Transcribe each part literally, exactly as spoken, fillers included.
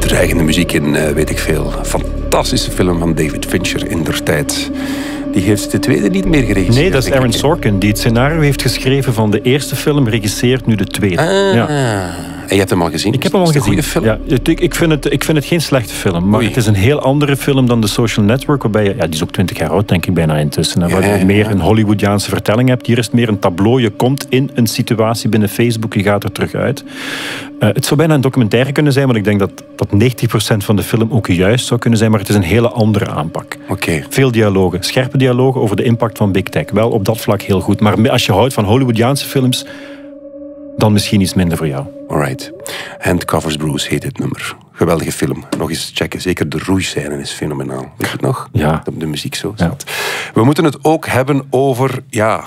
bedreigende muziek in, uh, weet ik veel. Fantastische film van David Fincher in der tijd. Die heeft de tweede niet meer geregisseerd. Nee, dat is Aaron Sorkin die het scenario heeft geschreven van de eerste film, regisseert nu de tweede. Ah, ja. En je hebt hem al gezien? Ik heb hem al gezien. Goede film? Ja, ik, ik, vind het, ik vind het geen slechte film, maar Oei. Het is een heel andere film dan The Social Network, waarbij je, ja, die is ook twintig jaar oud, denk ik bijna intussen, waar ja, je meer ja. een Hollywoodiaanse vertelling hebt. Hier is het meer een tableau. Je komt in een situatie binnen Facebook, je gaat er terug uit. Uh, het zou bijna een documentaire kunnen zijn, want ik denk dat, dat negentig procent van de film ook juist zou kunnen zijn, maar het is een hele andere aanpak. Okay. Veel dialogen, scherpe dialogen over de impact van Big Tech. Wel op dat vlak heel goed, maar als je houdt van Hollywoodiaanse films, dan misschien iets minder voor jou. Alright. Hand Covers Bruce heet dit nummer. Geweldige film. Nog eens checken. Zeker de roeiscène is fenomenaal. Weet je het nog? Ja. Dat de muziek zo zat. Ja. We moeten het ook hebben over... Ja,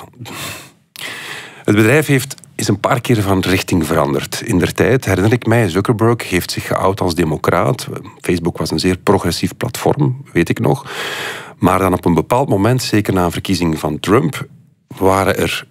het bedrijf heeft, is een paar keer van richting veranderd. In der tijd, herinner ik mij, Zuckerberg heeft zich geout als democraat. Facebook was een zeer progressief platform, weet ik nog. Maar dan op een bepaald moment, zeker na een verkiezing van Trump, waren er...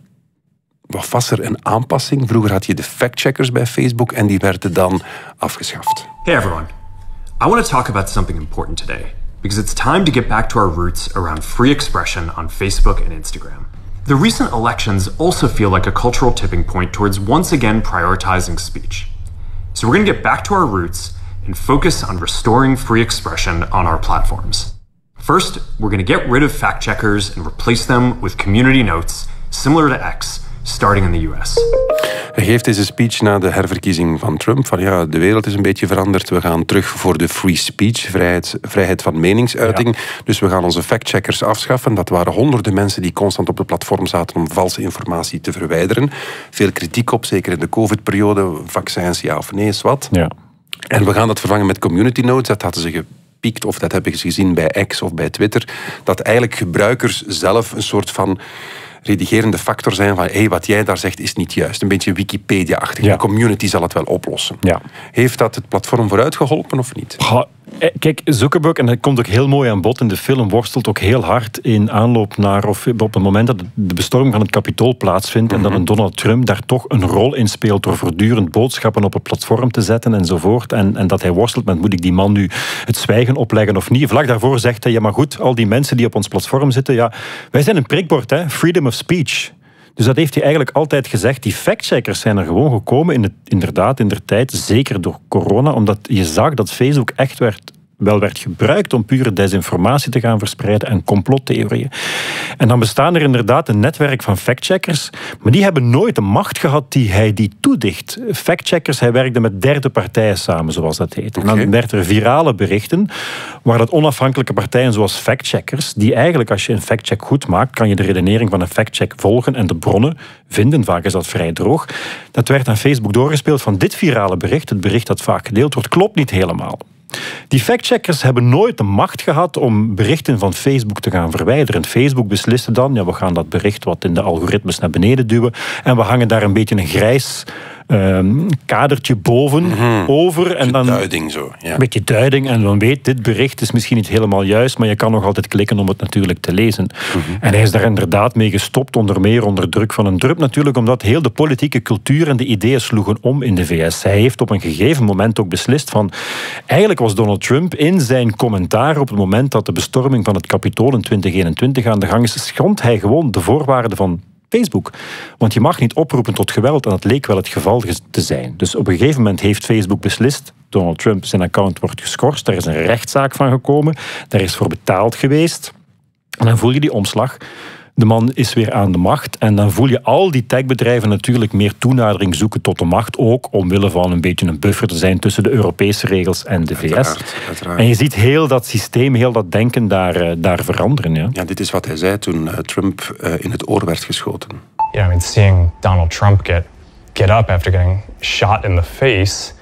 Wat was er een aanpassing? Vroeger had je de fact-checkers bij Facebook en die werden dan afgeschaft. Hey everyone. I want to talk about something important today because it's time to get back to our roots around free expression on Facebook and Instagram. The recent elections also feel like a cultural tipping point towards once again prioritizing speech. So we're going to get back to our roots and focus on restoring free expression on our platforms. First, we're going to get rid of fact-checkers and replace them with community notes similar to X, starting in the U S. Hij geeft deze speech na de herverkiezing van Trump. Van ja, de wereld is een beetje veranderd. We gaan terug voor de free speech, vrijheid, vrijheid van meningsuiting. Ja. Dus we gaan onze factcheckers afschaffen. Dat waren honderden mensen die constant op de platform zaten om valse informatie te verwijderen. Veel kritiek op, zeker in de COVID-periode. Vaccins, ja of nee, is wat. Ja. En we gaan dat vervangen met community notes. Dat hadden ze gepiekt, of dat hebben ze gezien bij X of bij Twitter. Dat eigenlijk gebruikers zelf een soort van redigerende factor zijn van hey, wat jij daar zegt is niet juist. Een beetje Wikipedia-achtig. Ja. De community zal het wel oplossen. Ja. Heeft dat het platform vooruit geholpen of niet? Ga, kijk, Zuckerberg, en dat komt ook heel mooi aan bod in de film, worstelt ook heel hard in aanloop naar, of op het moment dat de bestorming van het Capitool plaatsvindt, mm-hmm. en dat een Donald Trump daar toch een rol in speelt door voortdurend boodschappen op het platform te zetten enzovoort. En, en dat hij worstelt met, moet ik die man nu het zwijgen opleggen of niet? Vlak daarvoor zegt hij, ja maar goed, al die mensen die op ons platform zitten, ja, wij zijn een prikbord, hè, freedom of speech. Dus dat heeft hij eigenlijk altijd gezegd. Die factcheckers zijn er gewoon gekomen, in het, inderdaad, in der tijd, zeker door corona, omdat je zag dat Facebook echt werd, wel werd gebruikt om pure desinformatie te gaan verspreiden en complottheorieën. En dan bestaan er inderdaad een netwerk van factcheckers, maar die hebben nooit de macht gehad die hij die toedicht. Factcheckers, hij werkte met derde partijen samen, zoals dat heet. Okay. En dan werden er virale berichten, waar dat onafhankelijke partijen zoals factcheckers, die eigenlijk, als je een factcheck goed maakt, kan je de redenering van een factcheck volgen en de bronnen vinden. Vaak is dat vrij droog. Dat werd aan Facebook doorgespeeld van dit virale bericht, het bericht dat vaak gedeeld wordt, klopt niet helemaal. Die factcheckers hebben nooit de macht gehad om berichten van Facebook te gaan verwijderen. Facebook besliste dan, ja, we gaan dat bericht wat in de algoritmes naar beneden duwen en we hangen daar een beetje een grijs um, kadertje boven mm-hmm. over. En dan duiding zo. Ja. Een beetje duiding en dan weet, dit bericht is misschien niet helemaal juist, maar je kan nog altijd klikken om het natuurlijk te lezen. Mm-hmm. En hij is daar inderdaad mee gestopt, onder meer onder druk van een Trump natuurlijk, omdat heel de politieke cultuur en de ideeën sloegen om in de V S. Hij heeft op een gegeven moment ook beslist van, eigenlijk was Donald Trump in zijn commentaar op het moment dat de bestorming van het Capitool in twintig eenentwintig aan de gang is, schond hij gewoon de voorwaarden van Facebook. Want je mag niet oproepen tot geweld en dat leek wel het geval te zijn. Dus op een gegeven moment heeft Facebook beslist, Donald Trump, zijn account wordt geschorst, daar is een rechtszaak van gekomen, daar is voor betaald geweest. En dan voel je die omslag. De man is weer aan de macht en dan voel je al die techbedrijven natuurlijk meer toenadering zoeken tot de macht, ook omwille van een beetje een buffer te zijn tussen de Europese regels en de V S. Uiteraard, uiteraard. En je ziet heel dat systeem, heel dat denken daar, daar veranderen. Ja. Ja, dit is wat hij zei toen Trump uh, in het oor werd geschoten. Yeah, I mean, seeing Donald Trump get, get up after getting shot in the face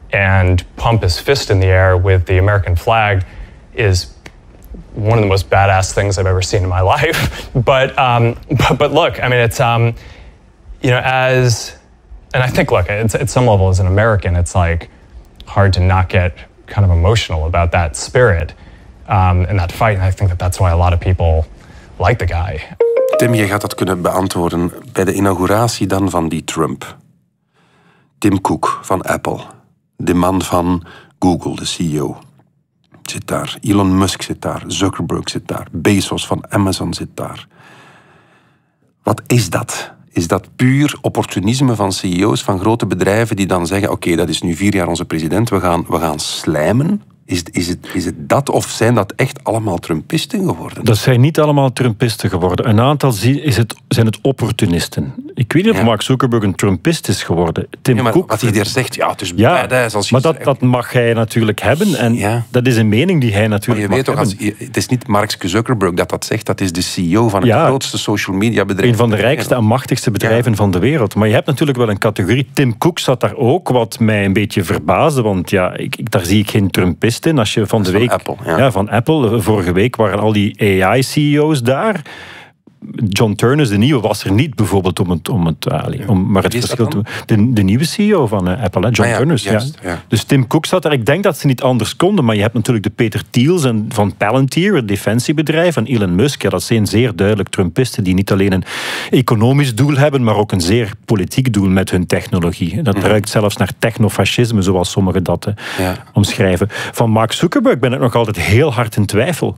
and pump his fist in the air with the American flag is one of the most badass things I've ever seen in my life. But, um, but, but look, I mean, it's, um, you know, as, and I think, look, it's, at some level as an American, it's like hard to not get kind of emotional about that spirit um, and that fight. And I think that that's why a lot of people like the guy. Tim, je gaat dat kunnen beantwoorden. Bij de inauguratie dan van die Trump. Tim Cook van Apple. De man van Google, de C E O, zit daar. Elon Musk zit daar. Zuckerberg zit daar. Bezos van Amazon zit daar. Wat is dat? Is dat puur opportunisme van C E O's van grote bedrijven die dan zeggen, oké, okay, dat is nu vier jaar onze president, we gaan, we gaan slijmen? Is, is, het, is het dat of zijn dat echt allemaal Trumpisten geworden? Dat zijn niet allemaal Trumpisten geworden. Een aantal is het, zijn het opportunisten. Ik weet niet of ja. Mark Zuckerberg een Trumpist is geworden. Tim ja, maar Cook, wat hij daar zegt, ja, het is ja, badass. Als je maar dat, dat mag hij natuurlijk hebben. En ja. dat is een mening die hij natuurlijk maar je mag weet hebben. Toch, als, het is niet Mark Zuckerberg dat dat zegt, dat is de C E O van het ja, grootste social media bedrijf. Een van de rijkste en machtigste bedrijven ja. van de wereld. Maar je hebt natuurlijk wel een categorie. Tim Cook zat daar ook, wat mij een beetje verbaasde. Want ja, ik, ik, daar zie ik geen Trumpist in. Als je van de week... Van Apple, ja. ja, van Apple. Vorige week waren al die A I-C E O's daar. John Turnus, de nieuwe, was er niet bijvoorbeeld om het... Om het uh, om, maar het verschil te, de, de nieuwe C E O van uh, Apple, hè, John ah, ja, Turnus. Juist, ja. Ja. Dus Tim Cook zat er. Ik denk dat ze niet anders konden, maar je hebt natuurlijk de Peter Thiels en van Palantir, het defensiebedrijf, en Elon Musk. Ja, dat zijn zeer duidelijk Trumpisten die niet alleen een economisch doel hebben, maar ook een zeer politiek doel met hun technologie. Dat ruikt zelfs naar technofascisme, zoals sommigen dat uh, ja. omschrijven. Van Mark Zuckerberg ben ik nog altijd heel hard in twijfel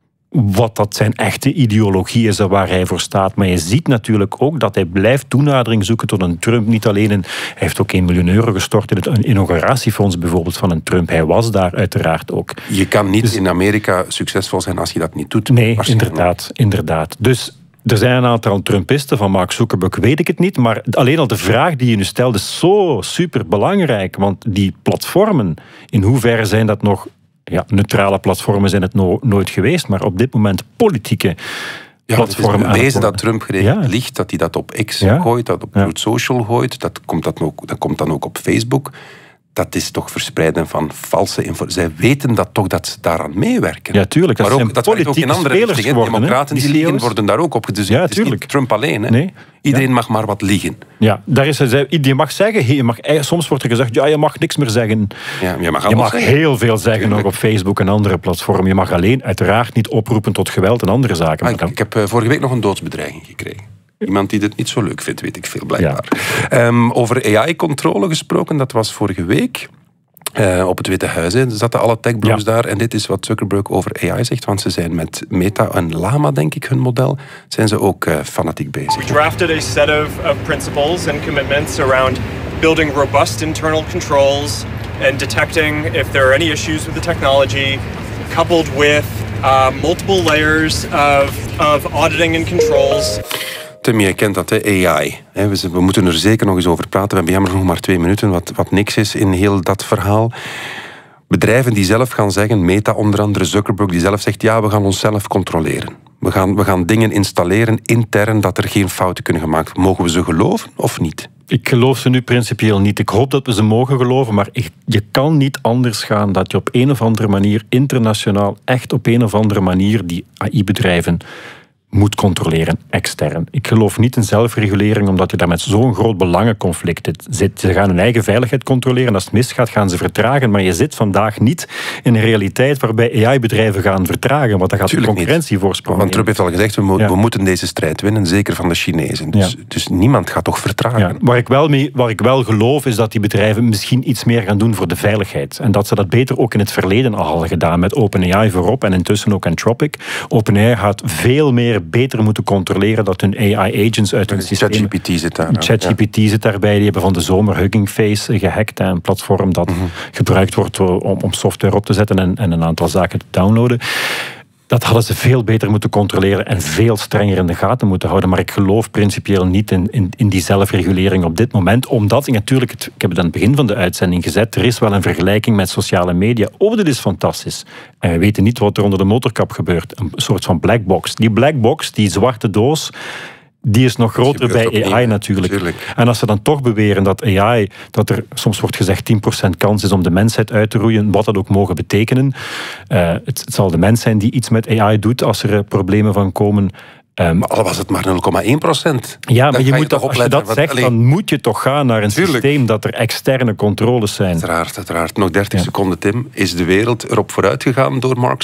wat dat zijn echte ideologie is en waar hij voor staat. Maar je ziet natuurlijk ook dat hij blijft toenadering zoeken tot een Trump. Niet alleen een... Hij heeft ook één miljoen euro gestort in het inauguratiefonds bijvoorbeeld van een Trump. Hij was daar uiteraard ook. Je kan niet dus, in Amerika succesvol zijn als je dat niet doet. Nee, inderdaad, inderdaad. Dus er zijn een aantal Trumpisten, van Mark Zuckerberg weet ik het niet, maar alleen al de vraag die je nu stelt is zo superbelangrijk. Want die platformen, in hoeverre zijn dat nog... Ja, neutrale platformen zijn het no- nooit geweest, maar op dit moment politieke ja, platformen. Het is bewezen dat Trump geregeld ja. ligt, dat hij dat op X ja. gooit, dat op ja. Truth Social gooit, dat komt, dat, ook, dat komt dan ook op Facebook. Dat is toch verspreiden van valse informatie. Zij weten dat toch dat ze daaraan meewerken. Ja, tuurlijk. Dat maar ook, zijn dat werkt ook in andere richtingen. geworden, Democraten die liegen worden daar ook op. Dus ja, het is niet Trump alleen. Hè. Nee. Iedereen ja. mag maar wat liegen. Ja, daar is, je mag zeggen, je mag, soms wordt er gezegd, ja, je mag niks meer zeggen. Ja, je mag, je mag zeggen. heel veel zeggen ook op Facebook en andere platformen. Je mag alleen uiteraard niet oproepen tot geweld en andere zaken. Ah, ik, ik heb uh, vorige week nog een doodsbedreiging gekregen. Iemand die dit niet zo leuk vindt, weet ik veel, blijkbaar. Ja. Um, over A I-controle gesproken, dat was vorige week. Uh, op het Witte Huis hè, zaten alle techbros ja. daar. En dit is wat Zuckerberg over A I zegt. Want ze zijn met Meta en Llama, denk ik, hun model, zijn ze ook uh, fanatiek bezig. We drafted a set of, of principles and commitments around building robust internal controls and detecting if there are any issues with the technology, coupled with uh, multiple layers of, of auditing and controls. Tim, jij kent dat, hè? A I. We, we moeten er zeker nog eens over praten. We hebben jammer nog maar twee minuten, wat, wat niks is in heel dat verhaal. Bedrijven die zelf gaan zeggen, Meta onder andere, Zuckerberg, die zelf zegt, ja, we gaan onszelf controleren. We gaan, we gaan dingen installeren intern dat er geen fouten kunnen gemaakt worden. Mogen we ze geloven of niet? Ik geloof ze nu principieel niet. Ik hoop dat we ze mogen geloven, maar ik, je kan niet anders gaan dat je op een of andere manier internationaal, echt op een of andere manier, die A I-bedrijven moet controleren, extern. Ik geloof niet in zelfregulering, omdat je daar met zo'n groot belangenconflict zit. Ze gaan hun eigen veiligheid controleren. Als het misgaat, gaan ze vertragen. Maar je zit vandaag niet in een realiteit waarbij A I-bedrijven gaan vertragen. Want dan gaat Tuurlijk de concurrentie voorsprongen. Want Trump heeft al gezegd, we, mo- ja. we moeten deze strijd winnen, zeker van de Chinezen. Dus, ja. dus niemand gaat toch vertragen. Ja. Waar, ik wel mee, waar ik wel geloof, is dat die bedrijven misschien iets meer gaan doen voor de veiligheid. En dat ze dat beter ook in het verleden al hadden gedaan, met OpenAI voorop en intussen ook Anthropic. OpenAI gaat veel meer beter moeten controleren dat hun A I-agents uit hun systeem... ChatGPT zit daar. ChatGPT ja. zit daarbij. Die hebben van de zomer Hugging Face gehackt. Een platform dat mm-hmm. gebruikt wordt om, om software op te zetten en, en een aantal zaken te downloaden. Dat hadden ze veel beter moeten controleren en veel strenger in de gaten moeten houden. Maar ik geloof principieel niet in, in, in die zelfregulering op dit moment. Omdat, natuurlijk, het, ik heb het aan het begin van de uitzending gezet, er is wel een vergelijking met sociale media. Oh, dit is fantastisch. En we weten niet wat er onder de motorkap gebeurt. Een soort van blackbox. Die blackbox, die zwarte doos, die is nog groter bij A I natuurlijk. Natuurlijk. En als ze dan toch beweren dat A I, dat er soms wordt gezegd tien procent kans is om de mensheid uit te roeien, wat dat ook mogen betekenen. Uh, het, het zal de mens zijn die iets met A I doet als er uh, problemen van komen. Um, maar al was het maar nul komma één procent. Ja, maar je moet je toch, als je dat zegt, wat, dan moet je toch gaan naar een Tuurlijk. systeem dat er externe controles zijn. Uiteraard, uiteraard. Nog dertig ja. seconden, Tim. Is de wereld erop vooruit gegaan door Mark